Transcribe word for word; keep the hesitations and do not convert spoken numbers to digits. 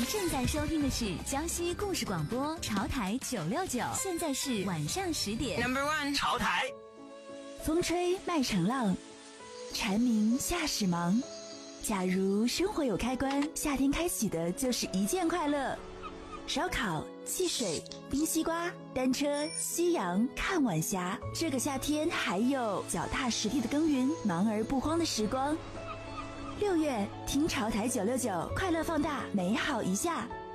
正在收听的是江西故事广播潮台九六九，现在是晚上十点。 Number one， 潮台。 风吹麦城浪，蝉鸣夏始忙。假如生活有开关，夏天开启的就是一件快乐。烧烤、汽水、冰西瓜、单车、夕阳、看晚霞。这个夏天还有脚踏实地的耕耘，忙而不慌的时光。六月，听潮台九六九，快乐放大，美好一下。